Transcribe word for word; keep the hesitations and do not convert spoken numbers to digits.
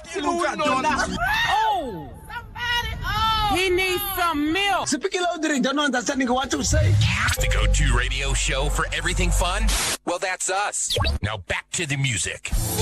You don't know that. Oh! Somebody, oh! He needs some milk. Speak louder, don't understand what you say. The go-to radio show for everything fun? Well, that's us. Now back to the music.